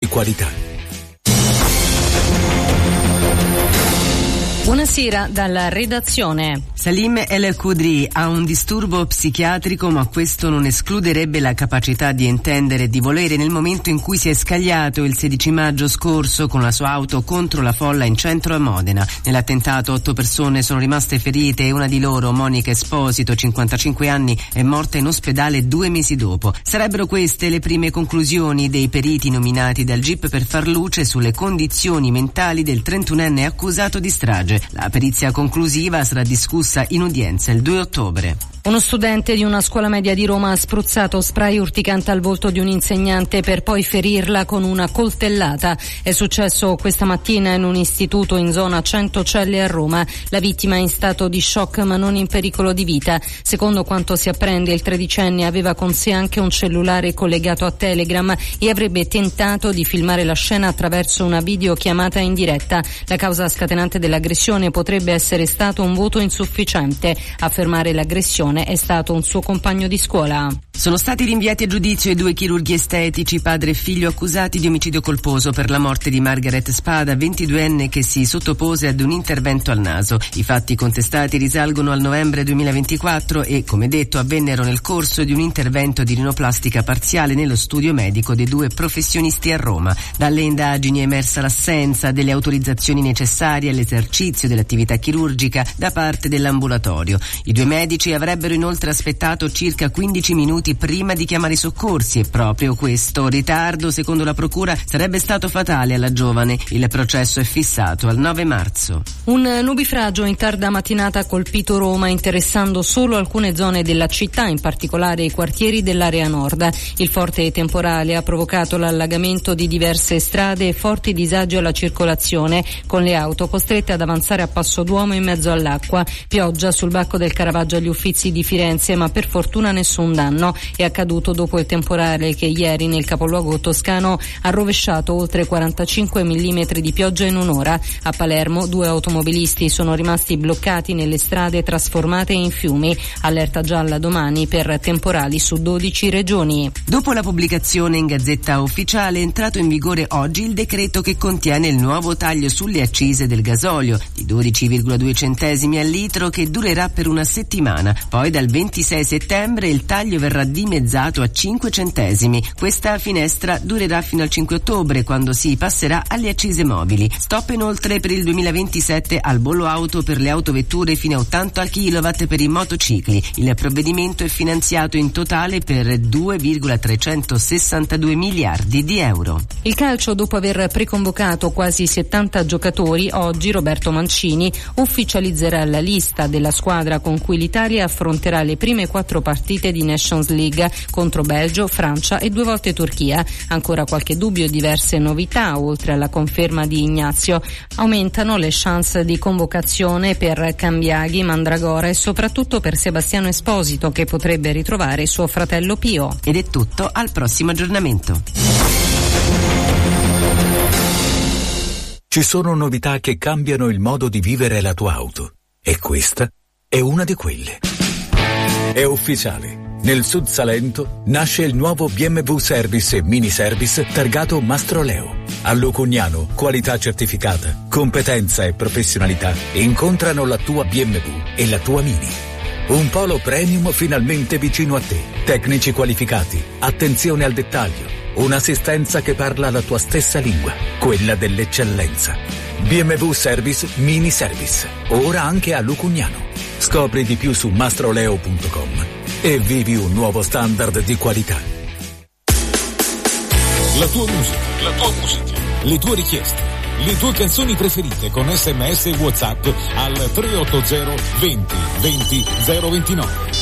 qualità. Buonasera dalla redazione. Salim El Khudri ha un disturbo psichiatrico, ma questo non escluderebbe la capacità di intendere e di volere nel momento in cui si è scagliato il 16 maggio scorso con la sua auto contro la folla in centro a Modena. Nell'attentato 8 persone sono rimaste ferite e una di loro, Monica Esposito, 55 anni, è morta in ospedale 2 mesi dopo. Sarebbero queste le prime conclusioni dei periti nominati dal GIP per far luce sulle condizioni mentali del 31enne accusato di strage. La perizia conclusiva sarà discussa in udienza il 2 ottobre. Uno studente di una scuola media di Roma ha spruzzato spray urticante al volto di un insegnante per poi ferirla con una coltellata. È successo questa mattina in un istituto in zona Centocelle a Roma. La vittima è in stato di shock ma non in pericolo di vita. Secondo quanto si apprende, il 13enne aveva con sé anche un cellulare collegato a Telegram e avrebbe tentato di filmare la scena attraverso una videochiamata in diretta. La causa scatenante dell'aggressione potrebbe essere stato un voto insufficiente. A fermare l'aggressione è stato un suo compagno di scuola. Sono stati rinviati a giudizio i 2 chirurghi estetici, padre e figlio, accusati di omicidio colposo per la morte di Margaret Spada, 22enne, che si sottopose ad un intervento al naso. I fatti contestati risalgono al novembre 2024 e, come detto, avvennero nel corso di un intervento di rinoplastica parziale nello studio medico dei 2 professionisti a Roma. Dalle indagini è emersa l'assenza delle autorizzazioni necessarie all'esercizio dell'attività chirurgica da parte dell'ambulatorio. I 2 medici avrebbero inoltre aspettato circa 15 minuti prima di chiamare i soccorsi e proprio questo ritardo, secondo la procura, sarebbe stato fatale alla giovane. Il processo è fissato al 9 marzo. Un nubifragio in tarda mattinata ha colpito Roma, interessando solo alcune zone della città, in particolare i quartieri dell'area nord. Il forte temporale ha provocato l'allagamento di diverse strade e forti disagi alla circolazione, con le auto costrette ad avanzare a passo d'uomo in mezzo all'acqua. Pioggia sul Bacco del Caravaggio agli Uffizi di Firenze, ma per fortuna nessun danno. È accaduto dopo il temporale che ieri nel capoluogo toscano ha rovesciato oltre 45 mm di pioggia in un'ora. A Palermo 2 automobilisti sono rimasti bloccati nelle strade trasformate in fiumi. Allerta gialla domani per temporali su 12 regioni. Dopo la pubblicazione in Gazzetta Ufficiale è entrato in vigore oggi il decreto che contiene il nuovo taglio sulle accise del gasolio di 12,2 centesimi al litro, che durerà per una settimana. Poi dal 26 settembre il taglio verrà dimezzato a 5 centesimi. Questa finestra durerà fino al 5 ottobre, quando si passerà alle accise mobili. Stop inoltre per il 2027 al bollo auto per le autovetture fino a 80 kW per i motocicli. Il provvedimento è finanziato in totale per 2,362 miliardi di euro. Il calcio, dopo aver preconvocato quasi 70 giocatori, oggi Roberto Mancini ufficializzerà la lista della squadra con cui l'Italia affronterà le prime 4 partite di Nations League contro Belgio, Francia e 2 volte Turchia. Ancora qualche dubbio e diverse novità, oltre alla conferma di Ignazio. Aumentano le chance di convocazione per Cambiaghi, Mandragora e soprattutto per Sebastiano Esposito, che potrebbe ritrovare suo fratello Pio. Ed è tutto, al prossimo aggiornamento. Ci sono novità che cambiano il modo di vivere la tua auto e questa è una di quelle. È ufficiale. Nel Sud Salento nasce il nuovo BMW Service e Mini Service targato Mastroleo. A Lucugnano, qualità certificata, competenza e professionalità incontrano la tua BMW e la tua Mini. Un polo premium finalmente vicino a te. Tecnici qualificati, attenzione al dettaglio, un'assistenza che parla la tua stessa lingua, quella dell'eccellenza. BMW Service Mini Service, ora anche a Lucugnano. Scopri di più su mastroleo.com e vivi un nuovo standard di qualità. La tua musica, le tue richieste, le tue canzoni preferite con SMS e WhatsApp al 380 20 20 029.